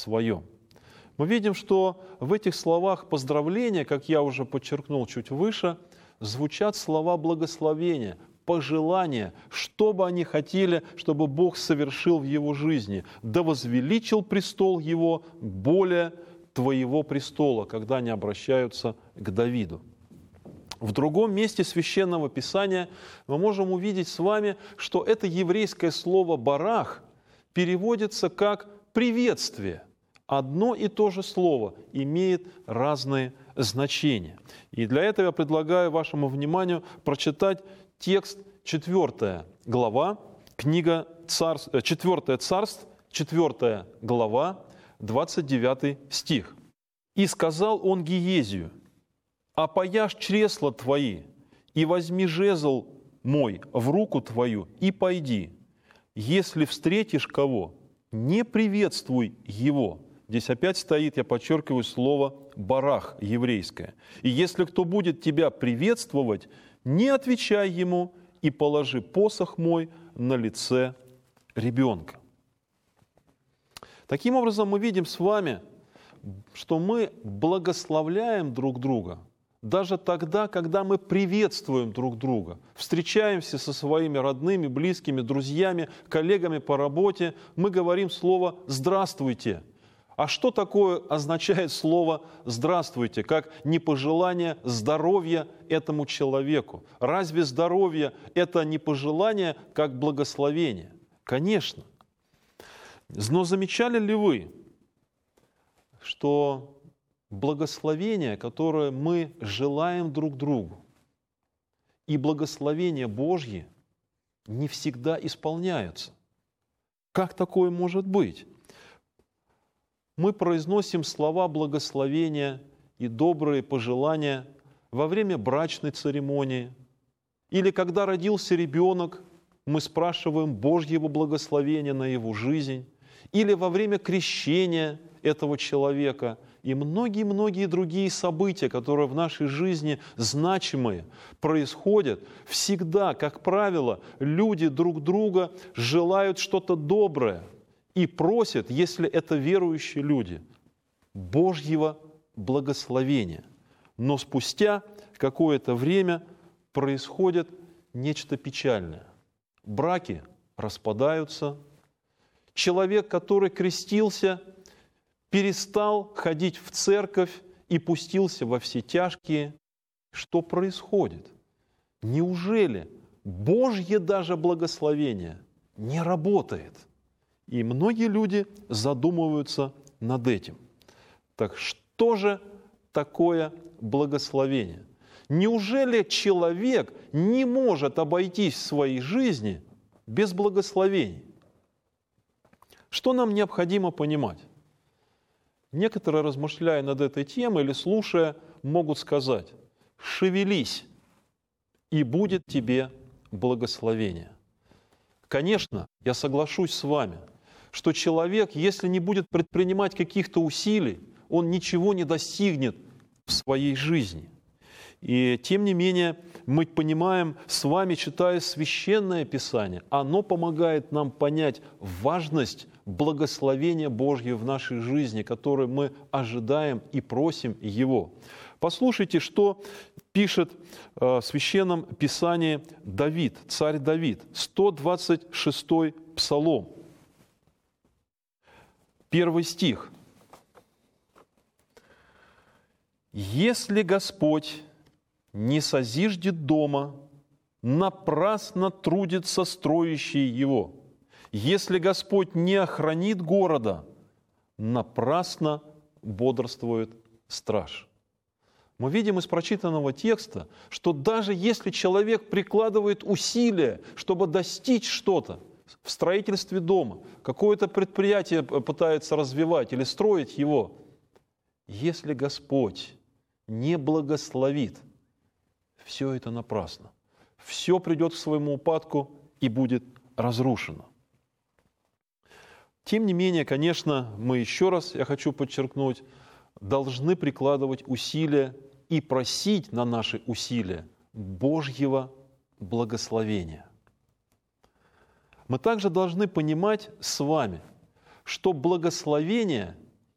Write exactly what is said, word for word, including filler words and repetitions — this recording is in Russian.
своем. Мы видим, что в этих словах поздравления, как я уже подчеркнул чуть выше, звучат слова благословения, пожелания, что бы они хотели, чтобы Бог совершил в его жизни. «Да возвеличил престол его более твоего престола», когда они обращаются к Давиду. В другом месте Священного Писания мы можем увидеть с вами, что это еврейское слово «барах» переводится как «приветствие». Одно и то же слово имеет разные значения. И для этого я предлагаю вашему вниманию прочитать текст четвёртая глава, книга Царств, четвёртое Царств, четвёртая глава, двадцать девятый стих. «И сказал он Гиезию: опояшь чресла твои, и возьми жезл мой в руку твою, и пойди. Если встретишь кого, не приветствуй его». Здесь опять стоит, я подчеркиваю, слово «барах» еврейское. «И если кто будет тебя приветствовать, не отвечай ему, и положи посох мой на лице ребенка». Таким образом, мы видим с вами, что мы благословляем друг друга даже тогда, когда мы приветствуем друг друга, встречаемся со своими родными, близкими, друзьями, коллегами по работе, мы говорим слово «здравствуйте». А что такое означает слово «здравствуйте», как не пожелание здоровья этому человеку? Разве здоровье – это не пожелание, как благословение? Конечно. Но замечали ли вы, что благословение, которое мы желаем друг другу, и благословения Божьи не всегда исполняются? Как такое может быть? Мы произносим слова благословения и добрые пожелания во время брачной церемонии, или когда родился ребенок, мы спрашиваем Божьего благословения на его жизнь, или во время крещения этого человека, и многие-многие другие события, которые в нашей жизни значимые, происходят. Всегда, как правило, люди друг друга желают что-то доброе и просят, если это верующие люди, Божьего благословения. Но спустя какое-то время происходит нечто печальное. Браки распадаются. Человек, который крестился, перестал ходить в церковь и пустился во все тяжкие. Что происходит? Неужели Божье даже благословение не работает? И многие люди задумываются над этим. Так что же такое благословение? Неужели человек не может обойтись в своей жизни без благословений? Что нам необходимо понимать? Некоторые, размышляя над этой темой или слушая, могут сказать: «Шевелись, и будет тебе благословение». Конечно, я соглашусь с вами, что человек, если не будет предпринимать каких-то усилий, он ничего не достигнет в своей жизни. И тем не менее, мы понимаем с вами, читая Священное Писание, оно помогает нам понять важность благословения Божьего в нашей жизни, которое мы ожидаем и просим Его. Послушайте, что пишет в Священном Писании Давид, царь Давид, сто двадцать шестой Псалом. Первый стих. «Если Господь не созиждет дома, напрасно трудится строящий его. Если Господь не охранит города, напрасно бодрствует страж». Мы видим из прочитанного текста, что даже если человек прикладывает усилия, чтобы достичь что-то в строительстве дома, какое-то предприятие пытается развивать или строить его, если Господь не благословит, все это напрасно. Все придет к своему упадку и будет разрушено. Тем не менее, конечно, мы еще раз, я хочу подчеркнуть, должны прикладывать усилия и просить на наши усилия Божьего благословения. Мы также должны понимать с вами, что благословение